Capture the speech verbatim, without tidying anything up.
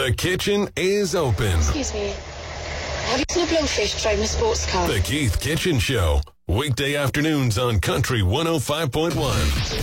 The kitchen is open. Excuse me. Have you seen a blowfish driving a sports car? The Keith Kitchen Show. Weekday afternoons on Country one oh five point one.